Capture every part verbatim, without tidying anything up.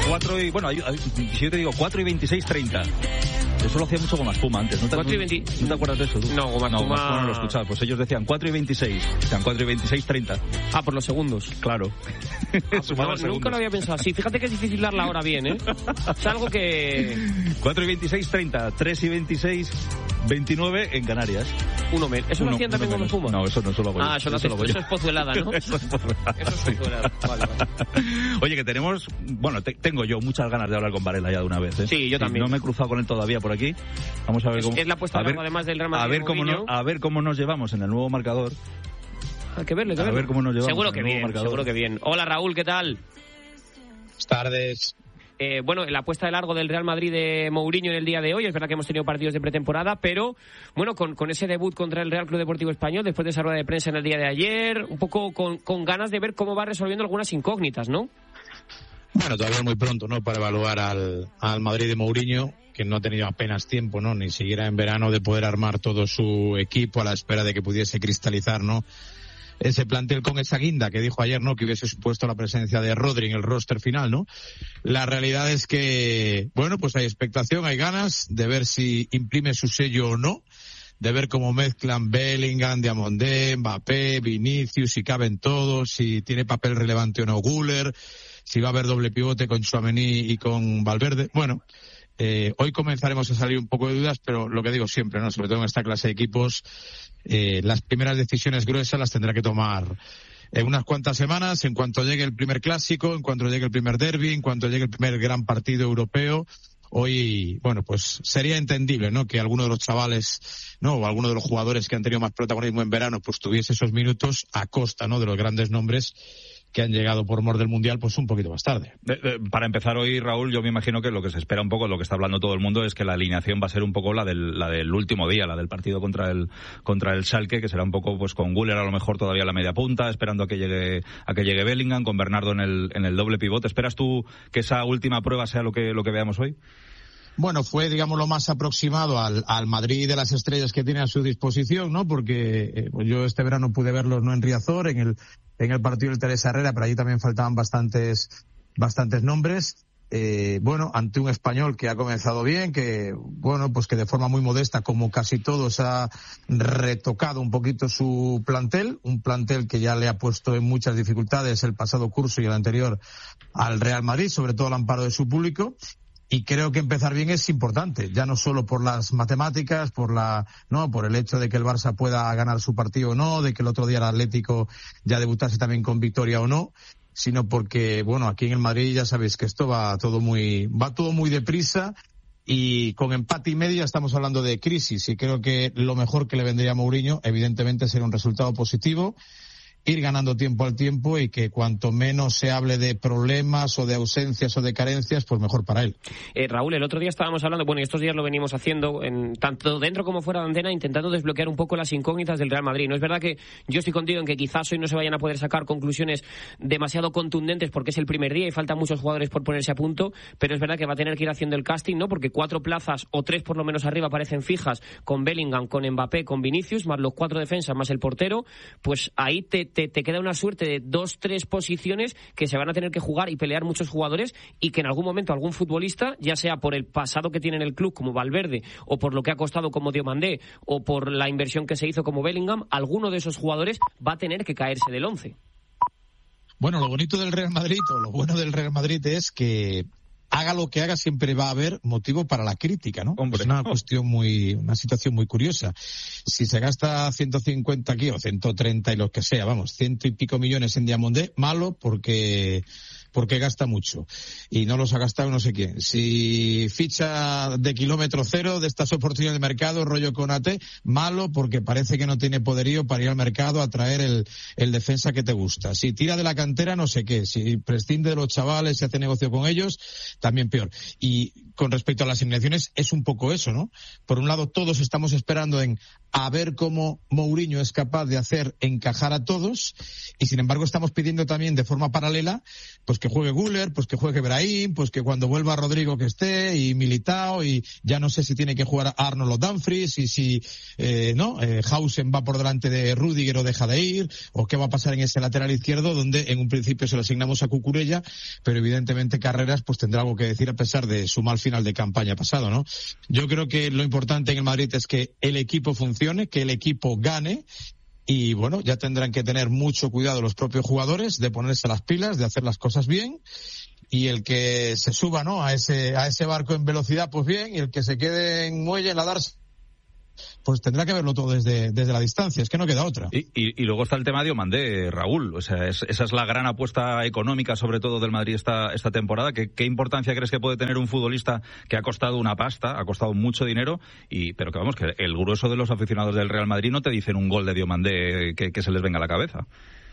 cuatro y, bueno, hay, hay, si yo te digo cuatro y veintiséis treinta. Eso lo hacía mucho Goma Espuma antes, ¿no te, cuatro y veinte... ¿no te acuerdas de eso tú? No, Goma Espuma... No, Goma Espuma no lo escuchaba, pues ellos decían cuatro y veintiséis, decían cuatro y veintiséis treinta. Ah, por los segundos. Claro. Ah, pues no, nunca lo había pensado así. Fíjate que es difícil dar la hora bien, ¿eh? Es algo que... cuatro y veintiséis treinta, tres y veintiséis veintinueve en Canarias. Uno menos. ¿Eso uno, lo hacían también Goma Espuma? No, eso no, eso lo hago yo. Ah, eso, eso, lo hago eso es pozuelada, ¿no? Eso es pozuelada. Eso es pozuelada. Vale, vale. Oye, que tenemos... Bueno, te, tengo yo muchas ganas de hablar con Varela ya de una vez, ¿eh? Sí, yo también. No me he cruzado con él todavía por aquí. Vamos a ver cómo... Es la puesta a ver, además del Real Madrid. A ver, cómo no, a ver cómo nos llevamos en el nuevo marcador. Hay que verlo, hay que verlo. A ver cómo nos llevamos. Seguro que en el nuevo bien, marcador. seguro que bien. Hola Raúl, ¿qué tal? Buenas tardes. Eh, bueno, la apuesta de largo del Real Madrid de Mourinho en el día de hoy, es verdad que hemos tenido partidos de pretemporada, pero bueno, con, con ese debut contra el Real Club Deportivo Español, después de esa rueda de prensa en el día de ayer, un poco con, con ganas de ver cómo va resolviendo algunas incógnitas, ¿no? Bueno, todavía es muy pronto, ¿no?, para evaluar al, al Madrid de Mourinho, que no ha tenido apenas tiempo, ¿no?, ni siquiera en verano, de poder armar todo su equipo a la espera de que pudiese cristalizar, ¿no?, ese plantel con esa guinda que dijo ayer, ¿no?, que hubiese supuesto la presencia de Rodri en el roster final, ¿no? La realidad es que, bueno, pues hay expectación, hay ganas de ver si imprime su sello o no, de ver cómo mezclan Bellingham, Diamandé, Mbappé, Vinicius, si caben todos, si tiene papel relevante o no Güler, si va a haber doble pivote con Tchouaméni y con Valverde. Bueno, eh, hoy comenzaremos a salir un poco de dudas, pero lo que digo siempre, ¿no?, sobre todo en esta clase de equipos, eh, las primeras decisiones gruesas las tendrá que tomar en unas cuantas semanas, en cuanto llegue el primer clásico, en cuanto llegue el primer derbi, en cuanto llegue el primer gran partido europeo. Hoy, bueno, pues sería entendible, ¿no?, que alguno de los chavales, ¿no?, o alguno de los jugadores que han tenido más protagonismo en verano, pues tuviese esos minutos a costa, ¿no?, de los grandes nombres que han llegado por mor del Mundial, pues un poquito más tarde. Eh, eh, para empezar hoy, Raúl, yo me imagino que lo que se espera un poco, lo que está hablando todo el mundo, es que la alineación va a ser un poco la del, la del último día, la del partido contra el contra el Schalke, que será un poco pues con Güler a lo mejor todavía a la media punta, esperando a que llegue a que llegue Bellingham, con Bernardo en el en el doble pivote. ¿Esperas tú que esa última prueba sea lo que lo que veamos hoy? Bueno, fue, digamos, lo más aproximado al, al Madrid de las estrellas que tiene a su disposición, ¿no? Porque eh, pues yo este verano pude verlos no en Riazor, en el en el partido del Teresa Herrera, pero allí también faltaban bastantes bastantes nombres. Eh, bueno, ante un español que ha comenzado bien, que, bueno, pues que de forma muy modesta, como casi todos, ha retocado un poquito su plantel, un plantel que ya le ha puesto en muchas dificultades el pasado curso y el anterior al Real Madrid, sobre todo al amparo de su público. Y creo que empezar bien es importante, ya no solo por las matemáticas, por la, no, por el hecho de que el Barça pueda ganar su partido o no, de que el otro día el Atlético ya debutase también con victoria o no, sino porque, bueno, aquí en el Madrid ya sabéis que esto va todo muy, va todo muy deprisa, y con empate y medio estamos hablando de crisis, y creo que lo mejor que le vendría a Mourinho, evidentemente, sería un resultado positivo, ir ganando tiempo al tiempo, y que cuanto menos se hable de problemas o de ausencias o de carencias, pues mejor para él. Eh, Raúl, el otro día estábamos hablando, bueno, y estos días lo venimos haciendo, en, tanto dentro como fuera de antena, intentando desbloquear un poco las incógnitas del Real Madrid. No es verdad que yo estoy contigo en que quizás hoy no se vayan a poder sacar conclusiones demasiado contundentes porque es el primer día y faltan muchos jugadores por ponerse a punto, pero es verdad que va a tener que ir haciendo el casting, ¿no? Porque cuatro plazas o tres por lo menos arriba parecen fijas, con Bellingham, con Mbappé, con Vinicius, más los cuatro defensas, más el portero, pues ahí te, te, te queda una suerte de dos, tres posiciones que se van a tener que jugar y pelear muchos jugadores, y que en algún momento algún futbolista, ya sea por el pasado que tiene en el club como Valverde, o por lo que ha costado como Diomandé, o por la inversión que se hizo como Bellingham, alguno de esos jugadores va a tener que caerse del once. Bueno, lo bonito del Real Madrid, o lo bueno del Real Madrid, es que haga lo que haga, siempre va a haber motivo para la crítica, ¿no? Hombre. Es una cuestión muy, una situación muy curiosa. Si se gasta ciento cincuenta aquí, o ciento treinta y lo que sea, vamos, ciento y pico millones en Diamandé, malo, porque, porque gasta mucho. Y no los ha gastado no sé quién. Si ficha de kilómetro cero de estas oportunidades de mercado, rollo Konate, malo, porque parece que no tiene poderío para ir al mercado a traer el, el defensa que te gusta. Si tira de la cantera, no sé qué. Si prescinde de los chavales y hace negocio con ellos, también peor. Y con respecto a las alineaciones es un poco eso, ¿no? Por un lado, todos estamos esperando en a ver cómo Mourinho es capaz de hacer encajar a todos, y sin embargo estamos pidiendo también de forma paralela pues que juegue Güler, pues que juegue Brahim, pues que cuando vuelva Rodrigo que esté, y Militao, y ya no sé si tiene que jugar Arnold o Dumfries, y si eh, no eh, Hausen va por delante de Rüdiger o deja de ir, o qué va a pasar en ese lateral izquierdo donde en un principio se lo asignamos a Cucurella, pero evidentemente Carreras pues tendrá algo que decir a pesar de su mal final de campaña pasado, ¿no? Yo creo que lo importante en el Madrid es que el equipo funcione, que el equipo gane, y bueno, ya tendrán que tener mucho cuidado los propios jugadores de ponerse las pilas, de hacer las cosas bien, y el que se suba, ¿no?, a ese a ese barco en velocidad, pues bien, y el que se quede en muelle en la darse, pues tendrá que verlo todo desde, desde la distancia, es que no queda otra. Y, y, y luego está el tema de Diomandé, Raúl, o sea, es, esa es la gran apuesta económica, sobre todo del Madrid esta, esta temporada. ¿Qué, ¿Qué importancia crees que puede tener un futbolista que ha costado una pasta, ha costado mucho dinero, y pero que vamos, que el grueso de los aficionados del Real Madrid no te dicen un gol de Diomandé que, que se les venga a la cabeza?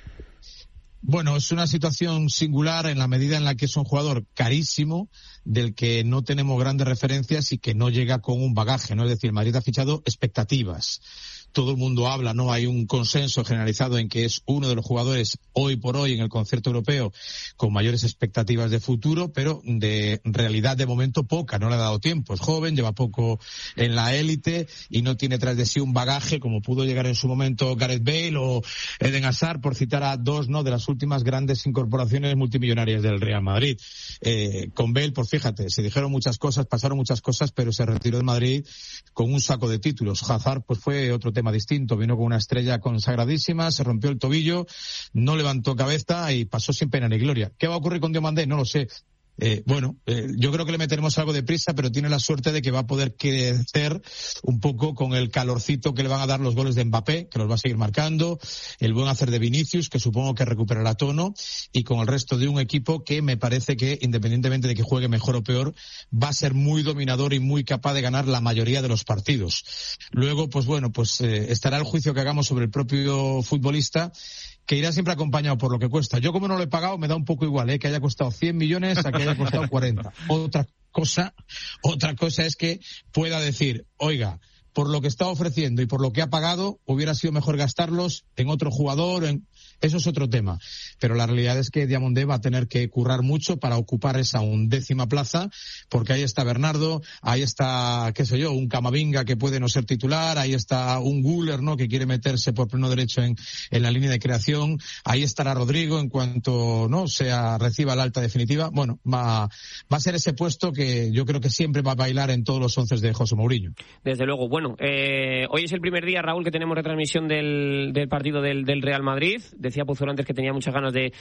Bueno, es una situación singular en la medida en la que es un jugador carísimo, del que no tenemos grandes referencias y que no llega con un bagaje, ¿no? Es decir, Madrid ha fichado expectativas. Todo el mundo habla, ¿no? Hay un consenso generalizado en que es uno de los jugadores hoy por hoy en el concierto europeo con mayores expectativas de futuro, pero de realidad de momento poca, no le ha dado tiempo. Es joven, lleva poco en la élite y no tiene tras de sí un bagaje como pudo llegar en su momento Gareth Bale o Eden Hazard, por citar a dos, ¿no?, de las últimas grandes incorporaciones multimillonarias del Real Madrid. Eh, con Bale, pues fíjate, se dijeron muchas cosas, pasaron muchas cosas, pero se retiró de Madrid con un saco de títulos. Hazard, pues fue otro tema distinto, vino con una estrella consagradísima, se rompió el tobillo, no levantó cabeza y pasó sin pena ni gloria. ¿Qué va a ocurrir con Diomandé? No lo sé. Eh, bueno, eh, yo creo que le meteremos algo de prisa, pero tiene la suerte de que va a poder crecer un poco con el calorcito que le van a dar los goles de Mbappé, que los va a seguir marcando, el buen hacer de Vinicius, que supongo que recuperará tono, y con el resto de un equipo que me parece que, independientemente de que juegue mejor o peor, va a ser muy dominador y muy capaz de ganar la mayoría de los partidos. Luego, pues bueno, pues eh, estará el juicio que hagamos sobre el propio futbolista, que irá siempre acompañado por lo que cuesta. Yo, como no lo he pagado, me da un poco igual, ¿eh?, que haya costado cien millones a que haya costado cuarenta. Otra cosa, otra cosa es que pueda decir, oiga, por lo que está ofreciendo y por lo que ha pagado, hubiera sido mejor gastarlos en otro jugador, en... Eso es otro tema. Pero la realidad es que Diomandé va a tener que currar mucho para ocupar esa undécima plaza, porque ahí está Bernardo, ahí está, qué sé yo, un Camavinga que puede no ser titular, ahí está un Güler, ¿no?, que quiere meterse por pleno derecho en, en la línea de creación, ahí estará Rodrigo en cuanto no sea reciba la alta definitiva. Bueno, va, va a ser ese puesto que yo creo que siempre va a bailar en todos los once de José Mourinho. Desde luego. Bueno, eh, hoy es el primer día, Raúl, que tenemos retransmisión del, del partido del, del Real Madrid. Decía Pozuelo antes que tenía muchas ganas de,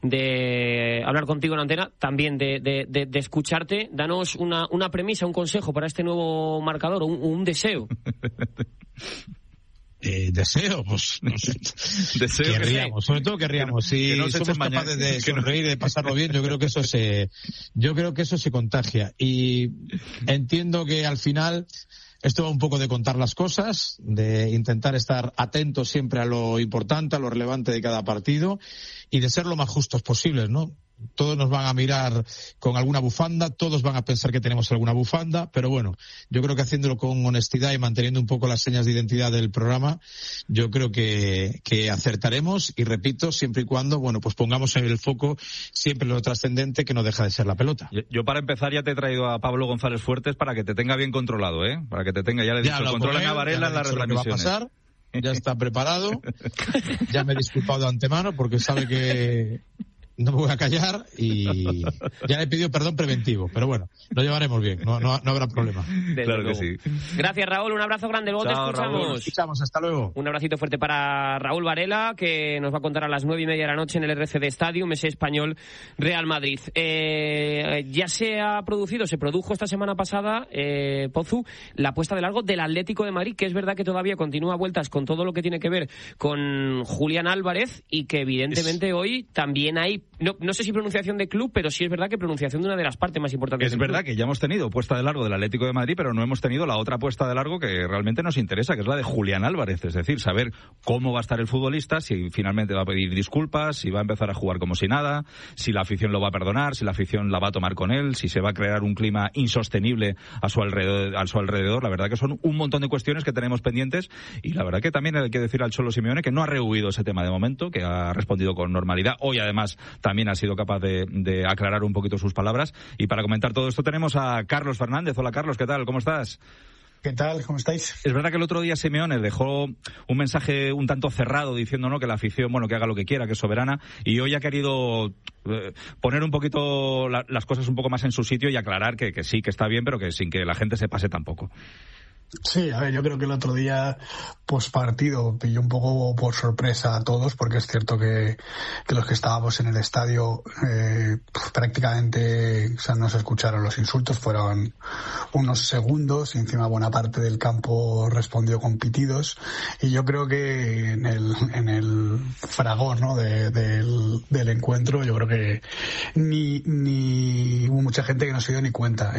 de hablar contigo en antena, también de, de, de, de escucharte. Danos una, una premisa, un consejo para este nuevo marcador, un, un deseo. Eh, deseo, pues no sé. Deseo querríamos, que sobre todo querríamos. Si que no somos capaces de sonreír, de pasarlo bien, yo creo que eso se, yo creo que eso se contagia. Y entiendo que al final esto va un poco de contar las cosas, de intentar estar atentos siempre a lo importante, a lo relevante de cada partido y de ser lo más justos posibles, ¿no? Todos nos van a mirar con alguna bufanda, todos van a pensar que tenemos alguna bufanda, pero bueno, yo creo que haciéndolo con honestidad y manteniendo un poco las señas de identidad del programa, yo creo que, que acertaremos, y repito, siempre y cuando, bueno, pues pongamos en el foco siempre lo trascendente, que no deja de ser la pelota. Yo, yo para empezar ya te he traído a Pablo González Fuertes para que te tenga bien controlado, ¿eh? Para que te tenga, ya le he dicho, controla a Varela en las retransmisiones. Ya está preparado, ya me he disculpado de antemano porque sabe que no me voy a callar y ya le he pedido perdón preventivo, pero bueno, lo llevaremos bien, no, no, no habrá problema. Desde claro luego. que sí. Gracias, Raúl, un abrazo grande, luego Chao, te escuchamos. Raúl. Escuchamos, hasta luego. Un abracito fuerte para Raúl Varela, que nos va a contar a las nueve y media de la noche en el R C D Stadium, ese Español Real Madrid. Eh, ya se ha producido, se produjo esta semana pasada, eh, Pozu, la puesta de largo del Atlético de Madrid, que es verdad que todavía continúa vueltas con todo lo que tiene que ver con Julián Álvarez y que evidentemente es... hoy también hay no, no sé si pronunciación de club, pero sí es verdad que pronunciación de una de las partes más importantes. Es verdad que ya hemos tenido puesta de largo del Atlético de Madrid, pero no hemos tenido la otra puesta de largo que realmente nos interesa, que es la de Julián Álvarez. Es decir, saber cómo va a estar el futbolista, si finalmente va a pedir disculpas, si va a empezar a jugar como si nada, si la afición lo va a perdonar, si la afición la va a tomar con él, si se va a crear un clima insostenible a su alrededor. A su alrededor. La verdad que son un montón de cuestiones que tenemos pendientes, y la verdad que también hay que decir al Cholo Simeone que no ha rehuido ese tema de momento, que ha respondido con normalidad. Hoy además también ha sido capaz de, de aclarar un poquito sus palabras. Y para comentar todo esto tenemos a Carlos Fernández. Hola Carlos, ¿qué tal? ¿Cómo estás? ¿Qué tal? ¿Cómo estáis? Es verdad que el otro día Simeone dejó un mensaje un tanto cerrado diciendo, ¿no?, que la afición, bueno, que haga lo que quiera, que es soberana, y hoy ha querido eh, poner un poquito la, las cosas un poco más en su sitio y aclarar que, que sí, que está bien, pero que sin que la gente se pase tampoco. Sí, a ver, yo creo que el otro día post partido pilló un poco por sorpresa a todos, porque es cierto que, que los que estábamos en el estadio eh, prácticamente, o sea, no se escucharon los insultos, fueron unos segundos y encima buena parte del campo respondió con pitidos, y yo creo que en el, en el fragor, ¿no?, de, del, del encuentro, yo creo que ni, ni hubo mucha gente que no se dio ni cuenta.